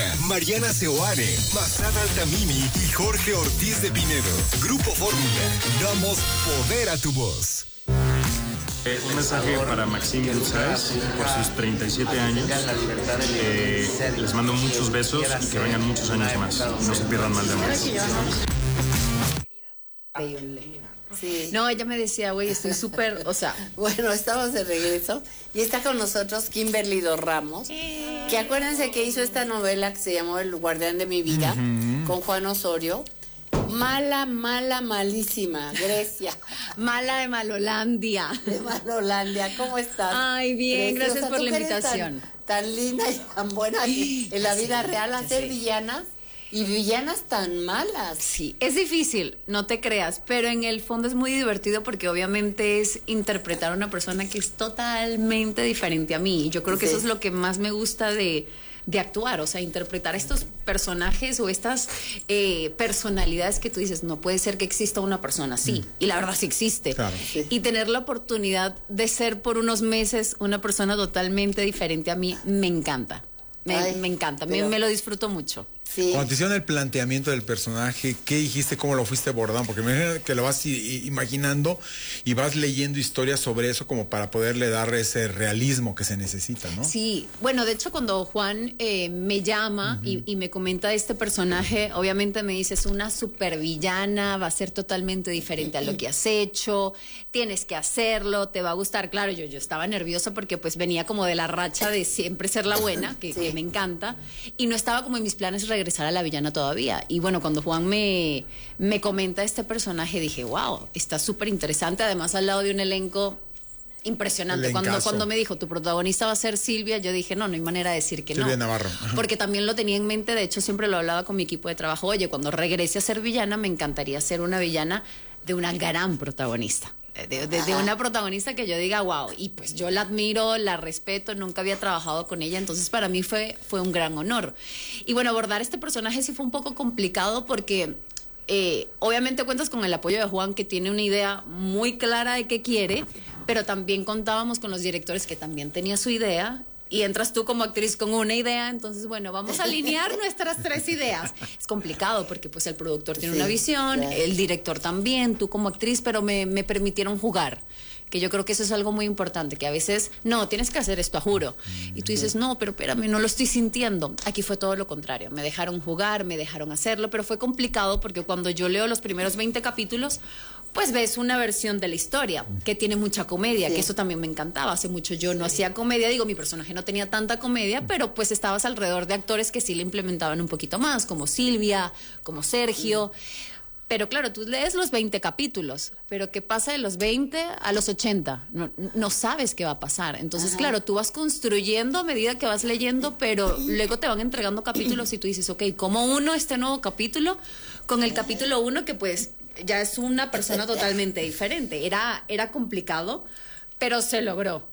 Luna, Mariana Seoane, Masada Altamini y Jorge Ortiz de Pinedo. Grupo Fórmula. Damos poder a tu voz. Un mensaje para Maxime González por sus 37 años. Les mando muchos besos y que vengan muchos años más. No se pierdan mal de amor. Sí. No, ella me decía, güey, estoy súper, o sea... Bueno, estamos de regreso y está con nosotros Kimberly Dos Ramos, que acuérdense que hizo esta novela que se llamó El guardián de mi vida, con Juan Osorio. Mala, malísima, Grecia. Mala de Malolandia. De Malolandia, ¿cómo estás? Ay, bien, Preciosa. gracias por la ¿Tú que eres invitación. Tan linda y tan buena en la vida real, hacer villanas. Y villanas tan malas. Sí, es difícil, no te creas, pero en el fondo es muy divertido porque obviamente es interpretar a una persona que es totalmente diferente a mí. Yo creo que eso es lo que más me gusta de actuar, o sea, interpretar estos personajes o estas personalidades que tú dices, no puede ser que exista una persona así, y la verdad sí existe. Claro. Sí. Y tener la oportunidad de ser por unos meses una persona totalmente diferente a mí, me encanta. Me encanta, me lo disfruto mucho. Sí. Cuando te hicieron el planteamiento del personaje, ¿qué dijiste? ¿Cómo lo fuiste abordando? Porque me imagino que lo vas imaginando y vas leyendo historias sobre eso como para poderle dar ese realismo que se necesita, ¿no? Sí, bueno, de hecho cuando Juan me llama y me comenta de este personaje, obviamente me dice, es una supervillana, va a ser totalmente diferente a lo que has hecho, tienes que hacerlo, te va a gustar. Claro, yo estaba nerviosa porque pues venía como de la racha de siempre ser la buena, que me encanta, y no estaba como en mis planes regresar a la villana todavía. Y bueno, cuando Juan me comenta este personaje, dije, wow, está súper interesante, además al lado de un elenco impresionante. Cuando me dijo, tu protagonista va a ser Silvia, yo dije, no hay manera de decir que Silvia no. Navarro. Porque también lo tenía en mente, de hecho siempre lo hablaba con mi equipo de trabajo, oye, cuando regrese a ser villana, me encantaría ser una villana de una gran protagonista. De una protagonista que yo diga, wow, y pues yo la admiro, la respeto, nunca había trabajado con ella, entonces para mí fue un gran honor. Y bueno, abordar este personaje sí fue un poco complicado porque obviamente cuentas con el apoyo de Juan, que tiene una idea muy clara de qué quiere, pero también contábamos con los directores que también tenía su idea. Y entras tú como actriz con una idea, entonces bueno, vamos a alinear nuestras 3 ideas. Es complicado porque pues el productor tiene una visión, el director también, tú como actriz, pero me permitieron jugar, que yo creo que eso es algo muy importante, que a veces, no, tienes que hacer esto, a juro. Y tú dices, no, pero espérame, no lo estoy sintiendo. Aquí fue todo lo contrario, me dejaron jugar, me dejaron hacerlo, pero fue complicado porque cuando yo leo los primeros 20 capítulos, pues ves una versión de la historia que tiene mucha comedia, que eso también me encantaba. Hace mucho yo no hacía comedia, digo, mi personaje no tenía tanta comedia, pero pues estabas alrededor de actores que sí le implementaban un poquito más, como Silvia, como Sergio. Pero claro, tú lees los 20 capítulos, pero ¿qué pasa de los 20 a los 80? No sabes qué va a pasar. Entonces, claro, tú vas construyendo a medida que vas leyendo, pero luego te van entregando capítulos y tú dices, ok, ¿cómo uno este nuevo capítulo con el capítulo 1 que pues ya es una persona totalmente diferente? Era complicado, pero se logró.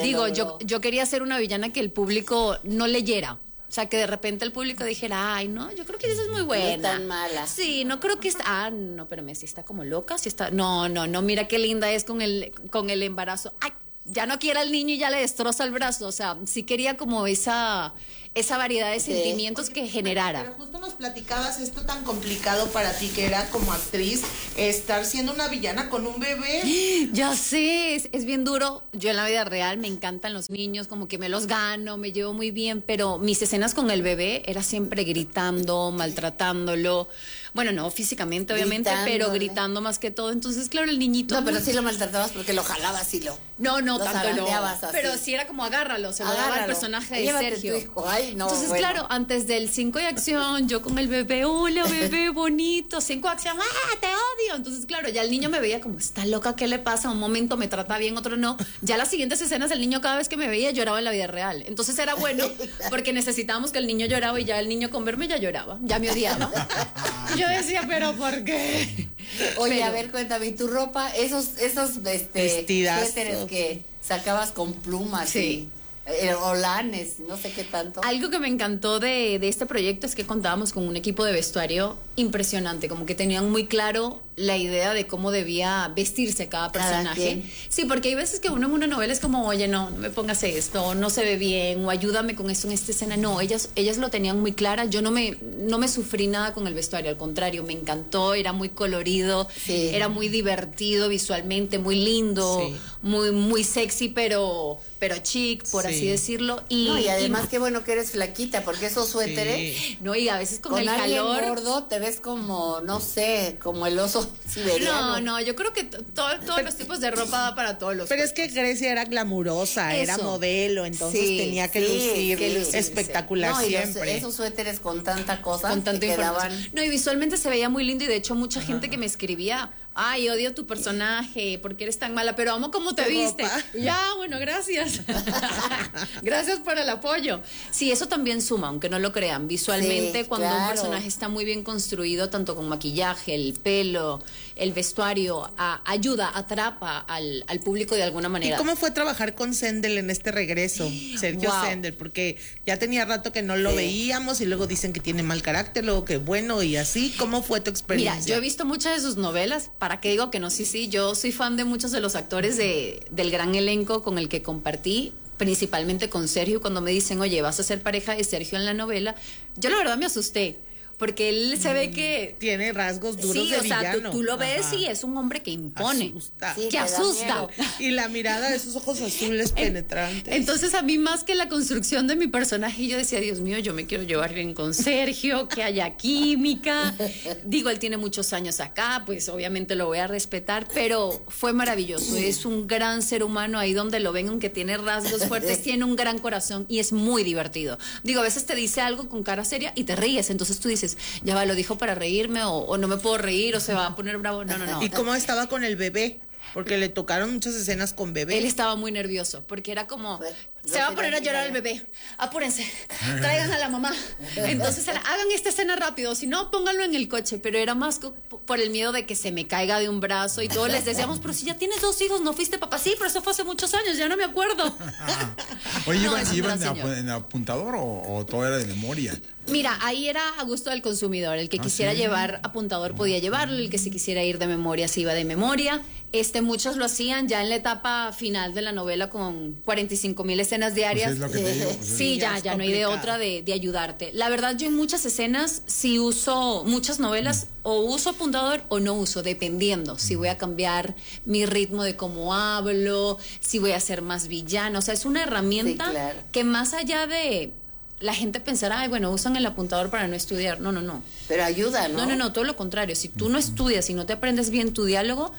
Yo quería ser una villana que el público no leyera. O sea, que de repente el público dijera, ay, no, yo creo que esa es muy buena. No es tan mala. Sí, no creo que está, no, pero sí está como loca, sí está, no, mira qué linda es con el embarazo. Ay, ya no quiere al niño y ya le destroza el brazo. O sea, sí quería como esa variedad de sentimientos que generara. Pero justo nos platicabas esto tan complicado para ti que era como actriz, estar siendo una villana con un bebé. Ya sé, es bien duro. Yo en la vida real me encantan los niños, como que me los gano, me llevo muy bien, pero mis escenas con el bebé era siempre gritando, maltratándolo. Bueno, no físicamente, obviamente, pero gritando más que todo. Entonces, claro, el niñito... No, pero sí lo maltratabas porque lo jalabas y lo... No, tanto no. Así. Pero sí era como agárralo, se lo daba al personaje de Sergio. Ay, no, entonces, claro, antes del 5 de acción, yo con el bebé, hola bebé, bonito, 5 de acción, te odio. Entonces, claro, ya el niño me veía como, está loca, ¿qué le pasa? Un momento me trata bien, otro no. Ya las siguientes escenas, el niño cada vez que me veía lloraba en la vida real. Entonces era bueno, porque necesitábamos que el niño lloraba y ya el niño con verme ya lloraba, ya me odiaba. Yo decía, ¿pero por qué? Oye, a ver, cuéntame, ¿y tu ropa? Esos vestidazos suéteres que sacabas con plumas y holanes, no sé qué tanto. Algo que me encantó de este proyecto es que contábamos con un equipo de vestuario impresionante, como que tenían muy claro la idea de cómo debía vestirse cada personaje. quien. Sí, porque hay veces que uno en una novela es como, oye, no me pongas esto, no se ve bien, o ayúdame con esto en esta escena. No, ellas lo tenían muy clara. Yo no me sufrí nada con el vestuario, al contrario, me encantó, era muy colorido, Sí. era muy divertido visualmente, muy lindo, Sí. muy sexy, pero chic, por Sí. así decirlo. No, y además qué bueno que eres flaquita, porque esos suéteres no, y a veces con el alguien calor. gordo te ves como, no sé, como el oso siberiano. No, yo creo que todos los tipos de ropa da para todos los Pero es que cuerpos. Grecia era glamurosa, era Eso. modelo, entonces Sí, tenía que sí, lucir que lucirse. espectacular No, y siempre. esos suéteres con tanta cosa Con tanta te información. quedaban. No, y visualmente se veía muy lindo y de hecho mucha gente que me escribía, ay, odio tu personaje, porque eres tan mala, pero amo cómo te Tu viste. ropa. Y ya, bueno, gracias. Gracias por el apoyo. Sí, eso también suma, aunque no lo crean. Visualmente, Sí, cuando un claro. personaje está muy bien construido, tanto con maquillaje, el pelo, el vestuario, ayuda, atrapa al público de alguna ¿Y manera. cómo fue trabajar con Sendel en este regreso? Sergio Wow. Sendel, porque ya tenía rato que no lo Sí. veíamos y luego dicen que tiene mal carácter, luego que bueno y así. ¿Cómo fue tu experiencia? Mira, yo he visto muchas de sus novelas. ¿Para qué digo que no? Sí, yo soy fan de muchos de los actores del gran elenco con el que compartí, principalmente con Sergio. Cuando me dicen, oye, vas a ser pareja de Sergio en la novela, yo la verdad me asusté, porque él se ve que... Tiene rasgos duros Sí, de o sea, villano. tú lo ves Ajá. y es un hombre que impone, Asusta. Sí, que te da asusta. miedo. Y la mirada de esos ojos azules penetrantes. Entonces a mí más que la construcción de mi personaje, yo decía, Dios mío, yo me quiero llevar bien con Sergio, que haya química. Digo, él tiene muchos años acá, pues obviamente lo voy a respetar, pero fue maravilloso. Es un gran ser humano, ahí donde lo ven, aunque tiene rasgos fuertes, tiene un gran corazón y es muy divertido. Digo, a veces te dice algo con cara seria y te ríes, entonces tú dices, ya va, lo dijo para reírme o no me puedo reír o se va a poner bravo. No. ¿Y cómo estaba con el bebé? Porque le tocaron muchas escenas con bebé. Él estaba muy nervioso porque era como, Pues, se va a poner a llorar el bebé, apúrense, traigan a la mamá. Entonces hagan esta escena rápido, si no, pónganlo en el coche. Pero era más por el miedo de que se me caiga de un brazo y todos les decíamos, pero si ya tienes 2 hijos, no fuiste papá. Sí, pero eso fue hace muchos años, ya no me acuerdo. Oye, No, es un ¿iban gran señor. en apuntador o todo era de memoria? Mira, ahí era a gusto del consumidor. El que quisiera ¿sí? llevar apuntador podía llevarlo, el que se quisiera ir de memoria se iba de memoria. Muchos lo hacían ya en la etapa final de la novela con 45,000 escenas diarias. Pues es lo que te digo, pues es- Sí, ya es ya no hay de complicado. otra de ayudarte. La verdad, yo en muchas escenas sí uso, muchas novelas, o uso apuntador o no uso, dependiendo. Si voy a cambiar mi ritmo de cómo hablo, si voy a ser más villana. O sea, es una herramienta Sí, claro. que más allá de la gente pensará, ay, bueno, usan el apuntador para no estudiar. No. Pero ayuda, ¿no? No, todo lo contrario. Si tú no estudias y no te aprendes bien tu diálogo,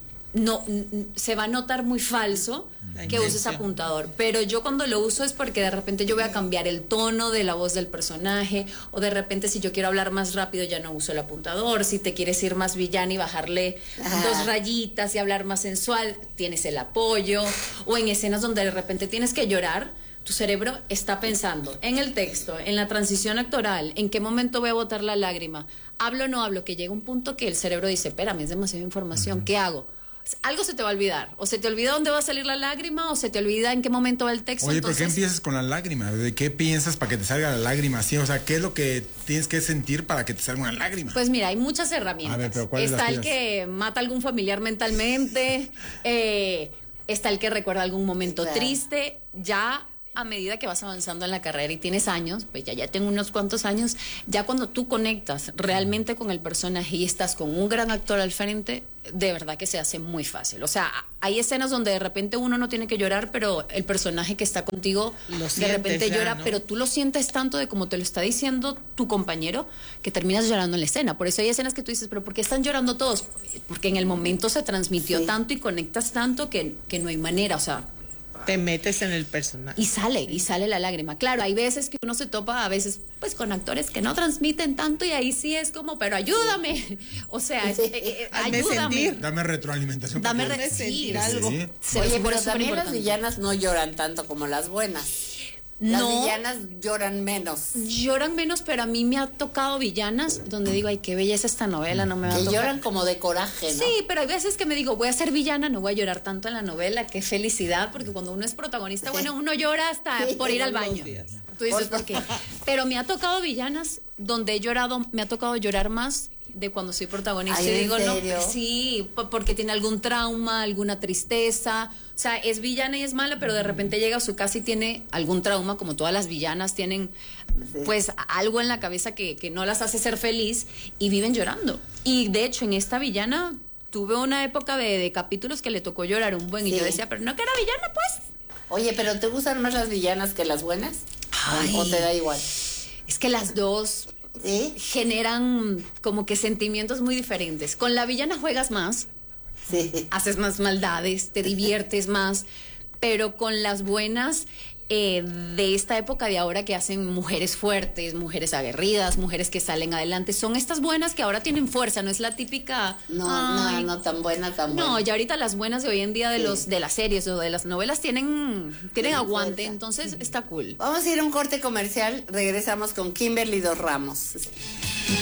se va a notar muy falso La que uses intención. apuntador. Pero yo cuando lo uso es porque de repente yo voy a cambiar el tono de la voz del personaje, o de repente si yo quiero hablar más rápido ya no uso el apuntador. Si te quieres ir más villana y bajarle 2 rayitas y hablar más sensual, tienes el apoyo. O en escenas donde de repente tienes que llorar, tu cerebro está pensando en el texto, en la transición actoral, en qué momento voy a botar la lágrima. Hablo o no hablo, que llega un punto que el cerebro dice, espérame, es demasiada información, ¿qué hago? Algo se te va a olvidar, o se te olvida dónde va a salir la lágrima, o se te olvida en qué momento va el texto. Oye, ¿por qué entonces, empiezas con la lágrima? ¿De qué piensas para que te salga la lágrima? Sí, o sea, ¿qué es lo que tienes que sentir para que te salga una lágrima? Pues mira, hay muchas herramientas. A ver, pero ¿cuáles está las el tienes? que mata a algún familiar mentalmente, está el que recuerda algún momento Claro. triste. Ya a medida que vas avanzando en la carrera y tienes años, pues ya tengo unos cuantos años, ya cuando tú conectas realmente con el personaje y estás con un gran actor al frente, de verdad que se hace muy fácil. O sea, hay escenas donde de repente uno no tiene que llorar, pero el personaje que está contigo Lo de sientes repente ya, llora, ¿no? pero tú lo sientes tanto de como te lo está diciendo tu compañero, que terminas llorando en la escena. Por eso hay escenas que tú dices, pero ¿por qué están llorando todos? Porque en el momento se transmitió Sí. tanto y conectas tanto que no hay manera, o sea, Te metes en el personaje. y sale la lágrima. Claro, hay veces que uno se topa a veces pues con actores que no transmiten tanto y ahí sí es como, pero ayúdame. O sea, Hazme ayúdame. sentir. Dame retroalimentación. Dame porque- sentir sí, algo. Sí. se Oye, me pero hace también las superimportante. villanas no lloran tanto como las buenas. Las No. villanas lloran menos. Lloran menos, pero a mí me ha tocado villanas donde digo, ay, qué belleza esta novela, no me va a Que tocar. lloran como de coraje, ¿no? Sí, pero hay veces que me digo, voy a ser villana, no voy a llorar tanto en la novela, qué felicidad, porque cuando uno es protagonista, bueno, uno llora hasta Sí, por ir al todos los baño. días. Tú dices, ¿por qué? Pero me ha tocado villanas donde he llorado, me ha tocado llorar más de cuando soy protagonista. Ay, y ¿en digo, serio? no, sí, porque tiene algún trauma, alguna tristeza. O sea, es villana y es mala, pero de repente llega a su casa y tiene algún trauma, como todas las villanas tienen, pues, algo en la cabeza que no las hace ser feliz y viven llorando. Y de hecho, en esta villana tuve una época de capítulos que le tocó llorar un buen. Y Sí. yo decía, pero no que era villana, pues. Oye, ¿pero te gustan más las villanas que las buenas? Ay. ¿O te da igual? Es que las dos ¿Sí? generan como que sentimientos muy diferentes. Con la villana juegas más, Sí. haces más maldades, te diviertes más, pero con las buenas de esta época de ahora que hacen mujeres fuertes, mujeres aguerridas, mujeres que salen adelante, son estas buenas que ahora tienen fuerza, no es la típica... No, "Ay". no tan buena, tan buena. No, ya ahorita las buenas de hoy en día de las series o de las novelas tienen aguante, fuerza. entonces está cool. Vamos a ir a un corte comercial, regresamos con Kimberly Dos Ramos.